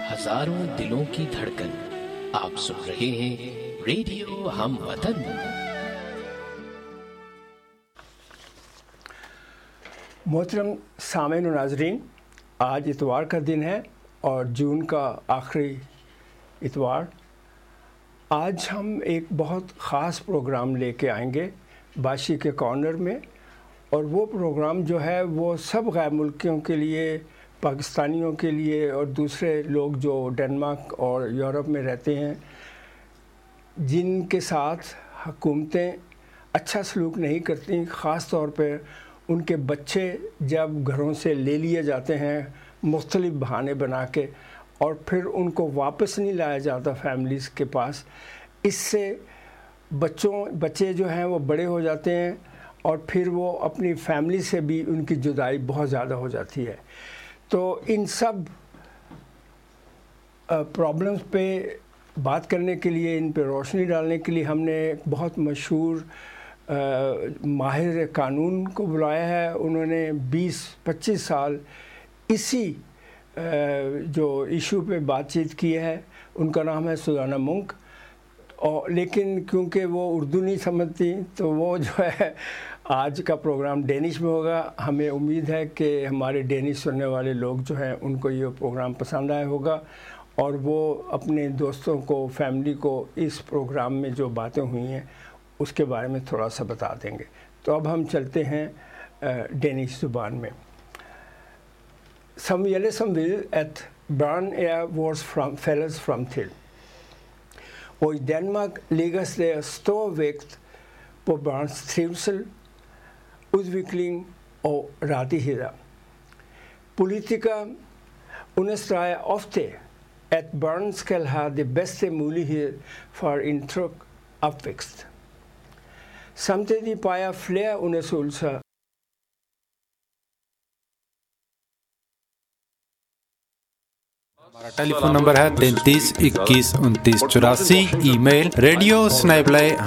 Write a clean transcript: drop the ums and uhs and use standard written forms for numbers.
ہزاروں دلوں کی دھڑکن، آپ سن رہے ہیں ریڈیو ہم وطن۔ محترم سامعین و ناظرین، آج اتوار کا دن ہے اور جون کا آخری اتوار۔ آج ہم ایک بہت خاص پروگرام لے کے آئیں گے باشی کے کارنر میں، اور وہ پروگرام جو ہے وہ سب غیر ملکیوں کے لیے، پاکستانیوں کے لیے اور دوسرے لوگ جو ڈنمارک اور یورپ میں رہتے ہیں، جن کے ساتھ حکومتیں اچھا سلوک نہیں کرتی، خاص طور پہ ان کے بچے جب گھروں سے لے لیے جاتے ہیں مختلف بہانے بنا کے، اور پھر ان کو واپس نہیں لایا جاتا فیملیز کے پاس۔ اس سے بچے جو ہیں وہ بڑے ہو جاتے ہیں اور پھر وہ اپنی فیملی سے بھی ان کی جدائی بہت زیادہ ہو جاتی ہے۔ تو ان سب پرابلمز پہ بات کرنے کے لیے، ان پہ روشنی ڈالنے کے لیے ہم نے ایک بہت مشہور ماہر قانون کو بلایا ہے۔ انہوں نے 20-25 سال اسی جو ایشو پہ بات چیت کی ہے۔ ان کا نام ہے سوزانا منک، اور لیکن کیونکہ وہ اردو نہیں سمجھتی تو وہ جو ہے آج کا پروگرام ڈینش میں ہوگا۔ ہمیں امید ہے کہ ہمارے ڈینش سننے والے لوگ جو ہیں ان کو یہ پروگرام پسند آیا ہوگا، اور وہ اپنے دوستوں کو، فیملی کو اس پروگرام میں جو باتیں ہوئی ہیں اس کے بارے میں تھوڑا سا بتا دیں گے۔ تو اب ہم چلتے ہیں ڈینش زبان میں۔ Som gjelder som vil at børn vores fælles fremtid. Og i Danmark lægges der stor vægt på børns trivsel, udvikling og rettigheder. Politikere understreger ofte, at børn skal have det bedste mulighed for en tryg opvækst. Samtidig peger flere undersøgelser ہمارا ٹیلی phone number ہے 33 21 29 84۔ ای میل radio@.